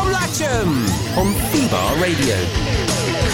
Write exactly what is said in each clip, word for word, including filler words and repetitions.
Tom Latcham on Fubar Radio.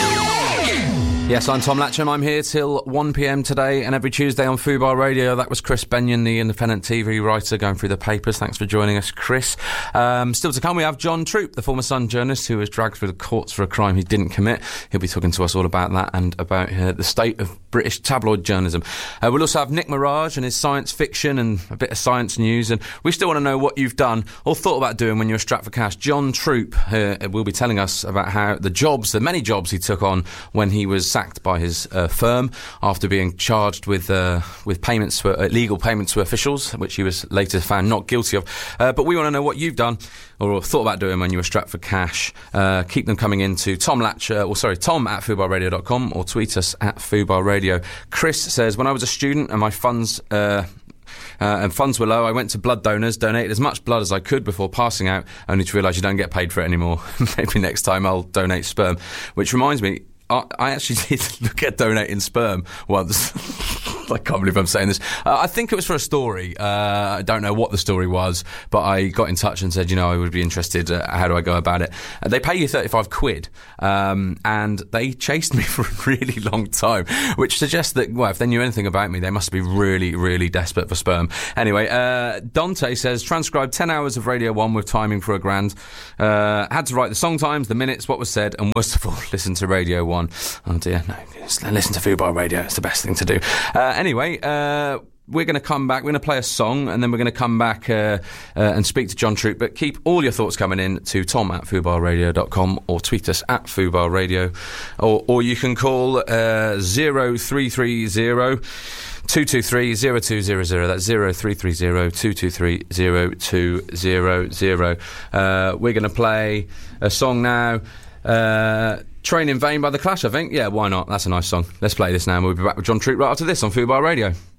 Yes, I'm Tom Latcham. I'm here till one p m today and every Tuesday on Fubar Radio. That was Chris Benyon, the independent T V writer, going through the papers. Thanks for joining us, Chris. Um, still to come, we have John Troop, the former Sun journalist who was dragged through the courts for a crime he didn't commit. He'll be talking to us all about that and about uh, the state of British tabloid journalism. Uh, we'll also have Nick Mirage and his science fiction and a bit of science news. And we still want to know what you've done or thought about doing when you were strapped for cash. John Troop uh, will be telling us about how the jobs, the many jobs he took on when he was sacked by his uh, firm after being charged with uh, with payments for uh, illegal payments to officials, which he was later found not guilty of. Uh, but we want to know what you've done or thought about doing when you were strapped for cash. Uh, keep them coming into Tom Latcher, or sorry, Tom at fubar radio dot com or tweet us at Fubar Radio. Chris says, when I was a student and my funds uh, Uh, and funds were low, I went to blood donors, donated as much blood as I could before passing out, only to realise you don't get paid for it anymore. Maybe next time I'll donate sperm. Which reminds me, I, I actually did look at donating sperm once. I can't believe I'm saying this. Uh, I think it was for a story. Uh, I don't know what the story was, but I got in touch and said, you know, I would be interested. Uh, how do I go about it? Uh, they pay you thirty-five quid, um, and they chased me for a really long time, which suggests that, well, if they knew anything about me, they must be really, really desperate for sperm. Anyway, uh, Dante says, transcribed ten hours of Radio one with timing for a grand. Uh, had to write the song times, the minutes, what was said, and worst of all, listen to Radio one. Oh dear, no, just listen to Fubar Radio. It's the best thing to do. Uh, anyway, uh, we're going to come back. We're going to play a song, and then we're going to come back uh, uh, and speak to John Troop. But keep all your thoughts coming in to Tom at fubar radio dot com or tweet us at Fubar Radio, or, or you can call uh, zero three three zero two two three zero two zero zero. That's zero three three zero two two three zero two zero zero. Uh, we're going to play a song now. Uh, Train in Vain by The Clash, I think. Yeah, why not? That's a nice song. Let's play this now and we'll be back with John Troop right after this on Fubar Radio.